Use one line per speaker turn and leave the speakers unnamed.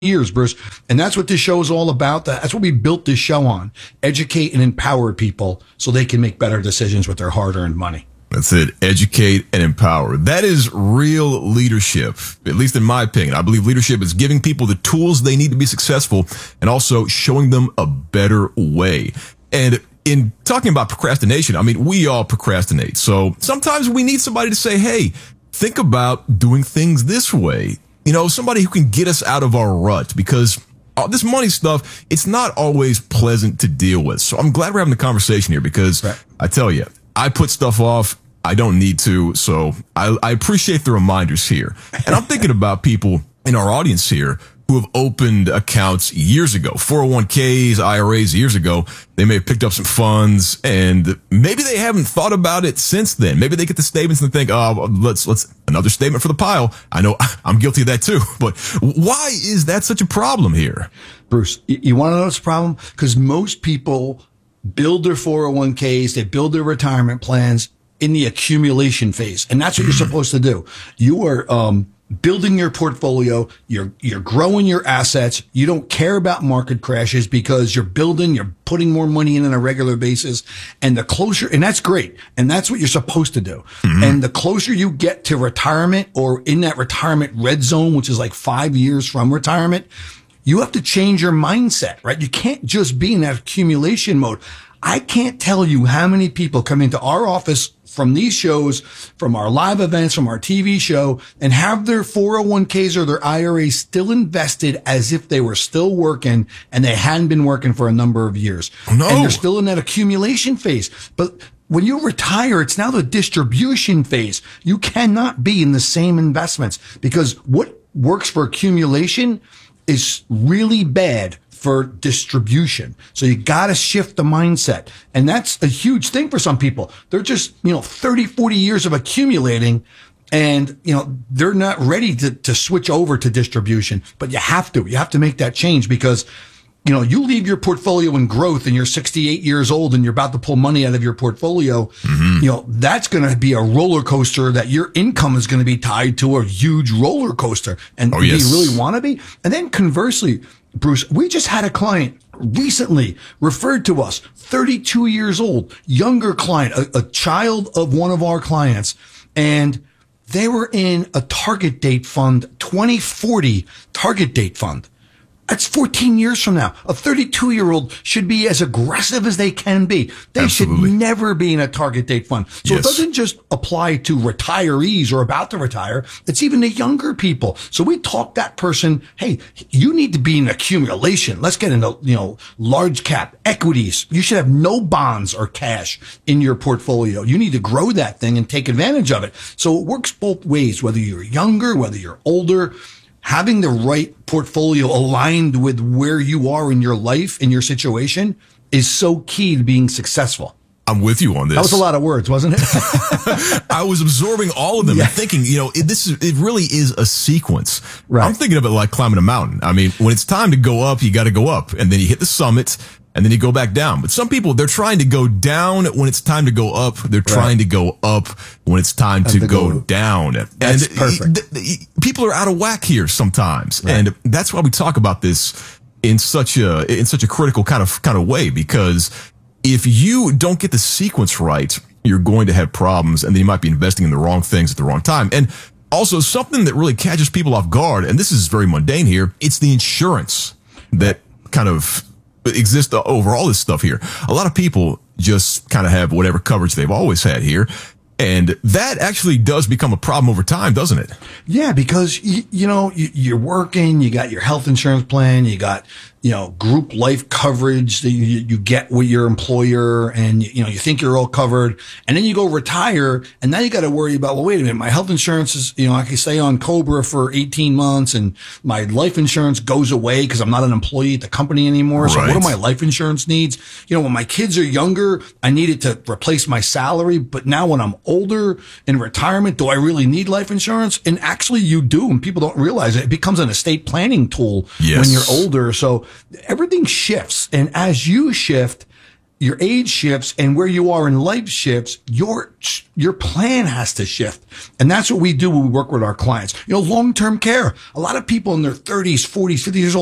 years, Bruce. And that's what this show is all about. That's what we built this show on. Educate and empower people so they can make better decisions with their hard-earned money.
That's it. Educate and empower. That is real leadership, at least in my opinion. I believe leadership is giving people the tools they need to be successful and also showing them a better way. And in talking about procrastination, I mean, we all procrastinate. So sometimes we need somebody to say, hey, think about doing things this way. You know, somebody who can get us out of our rut, because all this money stuff, it's not always pleasant to deal with. So I'm glad we're having the conversation here, because I tell you, I put stuff off. I don't need to. So I appreciate the reminders here. And I'm thinking about people in our audience here who have opened accounts years ago, 401ks, IRAs years ago. They may have picked up some funds and maybe they haven't thought about it since then. Maybe they get the statements and think, oh, let's another statement for the pile. I know I'm guilty of that too, but why is that such a problem here?
Bruce, you want to know what's the problem? Because most people build their 401ks, they build their retirement plans in the accumulation phase. And that's what you're supposed to do. You are, building your portfolio, you're growing your assets. You don't care about market crashes because you're putting more money in on a regular basis. And and that's great. And that's what you're supposed to do. Mm-hmm. And the closer you get to retirement, or in that retirement red zone, which is like 5 years from retirement, you have to change your mindset, right? You can't just be in that accumulation mode. I can't tell you how many people come into our office from these shows, from our live events, from our TV show, and have their 401ks or their IRAs still invested as if they were still working and they hadn't been working for a number of years.
No.
And they're still in that accumulation phase. But when you retire, it's now the distribution phase. You cannot be in the same investments, because what works for accumulation is really bad for distribution. So you got to shift the mindset. And that's a huge thing for some people. They're just, 30, 40 years of accumulating, and, they're not ready to switch over to distribution. But you have to make that change, because, you leave your portfolio in growth and you're 68 years old and you're about to pull money out of your portfolio. Mm-hmm. That's going to be a roller coaster, that your income is going to be tied to a huge roller coaster. And do you really want to be? And then conversely, Bruce, we just had a client recently referred to us, 32 years old, younger client, a child of one of our clients, and they were in a target date fund, 2040 target date fund. That's 14 years from now. A 32-year-old should be as aggressive as they can be. They Absolutely. Should never be in a target date fund. So It doesn't just apply to retirees or about to retire. It's even the younger people. So we taught that person, hey, you need to be in accumulation. Let's get into, large cap equities. You should have no bonds or cash in your portfolio. You need to grow that thing and take advantage of it. So it works both ways, whether you're younger, whether you're older. Having the right portfolio aligned with where you are in your life, in your situation, is so key to being successful.
I'm with you on this.
That was a lot of words, wasn't it?
I was absorbing all of them and thinking, it really is a sequence.
Right.
I'm thinking of it like climbing a mountain. I mean, when it's time to go up, you got to go up, and then you hit the summit, and then you go back down. But some people, they're trying to go down when it's time to go up. They're trying to go up when it's time to go down.
That's perfect.
People are out of whack here sometimes. Right. And that's why we talk about this in such a critical kind of way, because if you don't get the sequence right, you're going to have problems, and then you might be investing in the wrong things at the wrong time. And also, something that really catches people off guard, and this is very mundane here, it's the insurance that kind of exist over all this stuff here. A lot of people just kind of have whatever coverage they've always had here. And that actually does become a problem over time, doesn't it?
Yeah, because, you're working, you got your health insurance plan, you got, group life coverage that you get with your employer, and, you think you're all covered. And then you go retire, and now you got to worry about, well, wait a minute, my health insurance is, I can stay on COBRA for 18 months, and my life insurance goes away because I'm not an employee at the company anymore. So what are my life insurance needs? When my kids are younger, I needed to replace my salary. But now when I'm older in retirement, do I really need life insurance? And actually you do, and people don't realize it. It becomes an estate planning tool when you're older. So everything shifts. And as you shift, your age shifts and where you are in life shifts, your plan has to shift. And that's what we do when we work with our clients. Long-term care. A lot of people in their 30s, 40s, 50 years old